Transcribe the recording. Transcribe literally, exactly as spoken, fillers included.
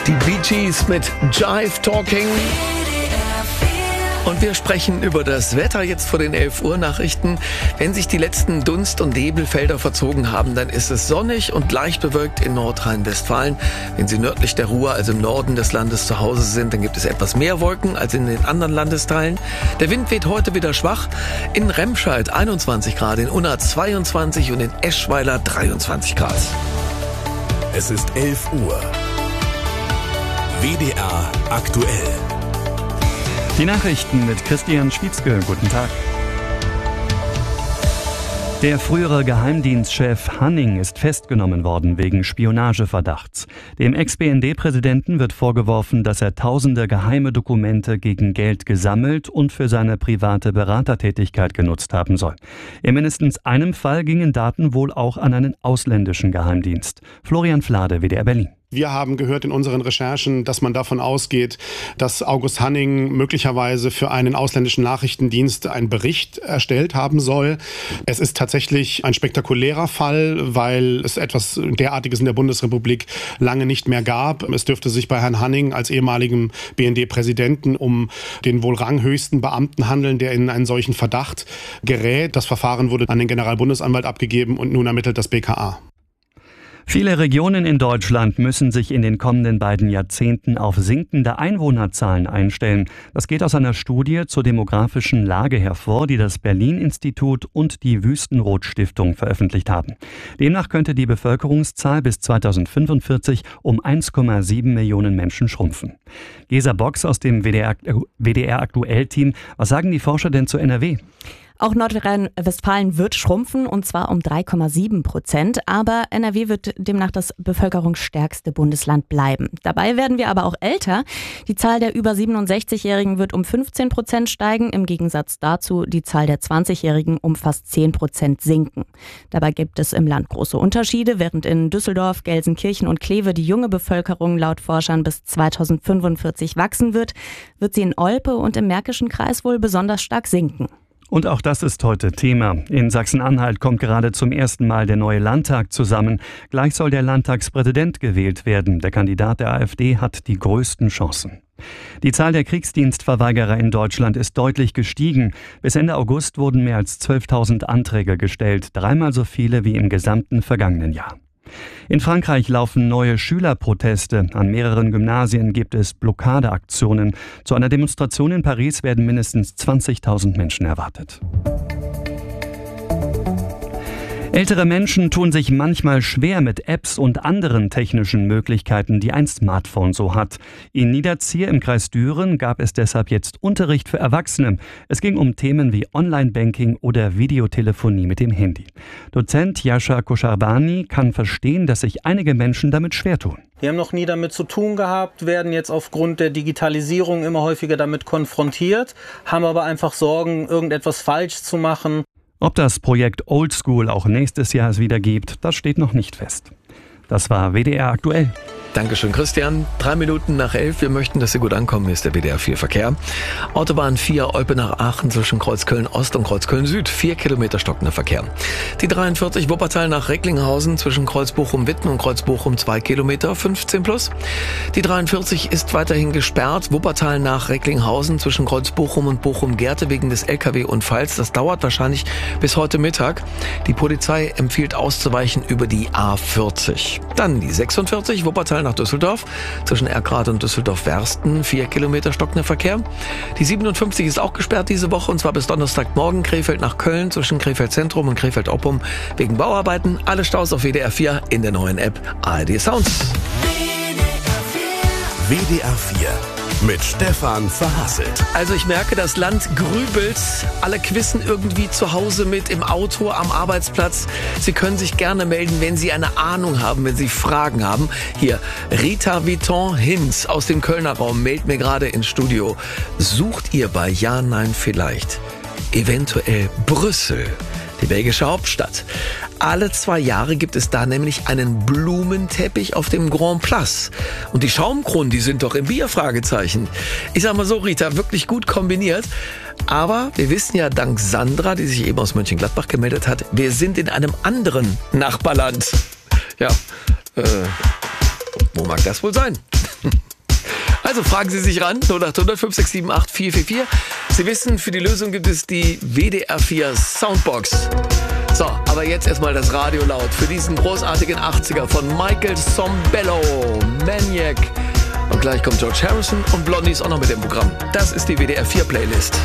Die Bee Gees mit Jive Talking. Und wir sprechen über das Wetter jetzt vor den elf Uhr Nachrichten. Wenn sich die letzten Dunst- und Nebelfelder verzogen haben, dann ist es sonnig und leicht bewölkt in Nordrhein-Westfalen. Wenn Sie nördlich der Ruhr, also im Norden des Landes zu Hause sind, dann gibt es etwas mehr Wolken als in den anderen Landesteilen. Der Wind weht heute wieder schwach. In Remscheid einundzwanzig Grad, in Unna zweiundzwanzig und in Eschweiler dreiundzwanzig Grad. Es ist elf Uhr. W D R aktuell. Die Nachrichten mit Christian Schwietzke. Guten Tag. Der frühere Geheimdienstchef Hanning ist festgenommen worden wegen Spionageverdachts. Dem Ex-B N D-Präsidenten wird vorgeworfen, dass er tausende geheime Dokumente gegen Geld gesammelt und für seine private Beratertätigkeit genutzt haben soll. In mindestens einem Fall gingen Daten wohl auch an einen ausländischen Geheimdienst. Florian Flade, W D R Berlin. Wir haben gehört in unseren Recherchen, dass man davon ausgeht, dass August Hanning möglicherweise für einen ausländischen Nachrichtendienst einen Bericht erstellt haben soll. Es ist tatsächlich ein spektakulärer Fall, weil es etwas derartiges in der Bundesrepublik lange nicht mehr gab. Es dürfte sich bei Herrn Hanning als ehemaligem B N D-Präsidenten um den wohl ranghöchsten Beamten handeln, der in einen solchen Verdacht gerät. Das Verfahren wurde an den Generalbundesanwalt abgegeben und nun ermittelt das B K A. Viele Regionen in Deutschland müssen sich in den kommenden beiden Jahrzehnten auf sinkende Einwohnerzahlen einstellen. Das geht aus einer Studie zur demografischen Lage hervor, die das Berlin-Institut und die Wüstenrot-Stiftung veröffentlicht haben. Demnach könnte die Bevölkerungszahl bis zweitausendfünfundvierzig um eins Komma sieben Millionen Menschen schrumpfen. Gesa Box aus dem W D R-Aktuell-Team. Was sagen die Forscher denn zu N R W? Auch Nordrhein-Westfalen wird schrumpfen, und zwar um drei Komma sieben Prozent. Aber N R W wird demnach das bevölkerungsstärkste Bundesland bleiben. Dabei werden wir aber auch älter. Die Zahl der über siebenundsechzigjährigen wird um fünfzehn Prozent steigen. Im Gegensatz dazu die Zahl der zwanzigjährigen um fast zehn Prozent sinken. Dabei gibt es im Land große Unterschiede. Während in Düsseldorf, Gelsenkirchen und Kleve die junge Bevölkerung laut Forschern bis zweitausendfünfundvierzig wachsen wird, wird sie in Olpe und im Märkischen Kreis wohl besonders stark sinken. Und auch das ist heute Thema. In Sachsen-Anhalt kommt gerade zum ersten Mal der neue Landtag zusammen. Gleich soll der Landtagspräsident gewählt werden. Der Kandidat der AfD hat die größten Chancen. Die Zahl der Kriegsdienstverweigerer in Deutschland ist deutlich gestiegen. Bis Ende August wurden mehr als zwölftausend Anträge gestellt, dreimal so viele wie im gesamten vergangenen Jahr. In Frankreich laufen neue Schülerproteste. An mehreren Gymnasien gibt es Blockadeaktionen. Zu einer Demonstration in Paris werden mindestens zwanzigtausend Menschen erwartet. Ältere Menschen tun sich manchmal schwer mit Apps und anderen technischen Möglichkeiten, die ein Smartphone so hat. In Niederzier im Kreis Düren gab es deshalb jetzt Unterricht für Erwachsene. Es ging um Themen wie Online-Banking oder Videotelefonie mit dem Handy. Dozent Yasha Kosharbani kann verstehen, dass sich einige Menschen damit schwer tun. Wir haben noch nie damit zu tun gehabt, werden jetzt aufgrund der Digitalisierung immer häufiger damit konfrontiert, haben aber einfach Sorgen, irgendetwas falsch zu machen. Ob das Projekt Oldschool auch nächstes Jahr es wieder gibt, das steht noch nicht fest. Das war W D R aktuell. Dankeschön, Christian. Drei Minuten nach elf. Wir möchten, dass Sie gut ankommen. Hier ist der W D R vier Verkehr. Autobahn vier, Olpe nach Aachen zwischen Kreuzköln Ost und Kreuzköln Süd. Vier Kilometer stockender Verkehr. Die dreiundvierzig, Wuppertal nach Recklinghausen zwischen Kreuzbochum-Witten und Kreuzbochum zwei Kilometer, fünfzehn plus. Die dreiundvierzig ist weiterhin gesperrt. Wuppertal nach Recklinghausen zwischen Kreuzbochum und Bochum-Gerte wegen des L K W-Unfalls. Das dauert wahrscheinlich bis heute Mittag. Die Polizei empfiehlt auszuweichen über die A vierzig. Dann die sechsundvierzig, Wuppertal nach Düsseldorf, zwischen Erkrath und Düsseldorf-Wersten, vier Kilometer stockender Verkehr. Die siebenundfünfzig ist auch gesperrt diese Woche, und zwar bis Donnerstagmorgen, Krefeld nach Köln, zwischen Krefeld Zentrum und Krefeld Oppum, wegen Bauarbeiten. Alle Staus auf W D R vier in der neuen App A R D Sounds. W D R vier mit Stefan Verhasselt. Also ich merke, das Land grübelt. Alle quissen irgendwie zu Hause mit, im Auto, am Arbeitsplatz. Sie können sich gerne melden, wenn Sie eine Ahnung haben, wenn Sie Fragen haben. Hier, Rita Viton-Hinz aus dem Kölner Raum meldet mir gerade ins Studio. Sucht ihr bei Ja, Nein, Vielleicht eventuell Brüssel, die belgische Hauptstadt? Alle zwei Jahre gibt es da nämlich einen Blumenteppich auf dem Grand Place. Und die Schaumkronen, die sind doch im Bier, Fragezeichen. Ich sag mal so, Rita, wirklich gut kombiniert. Aber wir wissen ja dank Sandra, die sich eben aus Mönchengladbach gemeldet hat, wir sind in einem anderen Nachbarland. Ja, äh, wo mag das wohl sein? Also fragen Sie sich ran, null acht hundert fünf sechs sieben acht vier vier vier. Sie wissen, für die Lösung gibt es die W D R vier Soundbox. So, aber jetzt erstmal das Radio laut für diesen großartigen achtziger von Michael Sombello, Maniac. Und gleich kommt George Harrison und Blondie ist auch noch mit dem Programm. Das ist die W D R vier Playlist.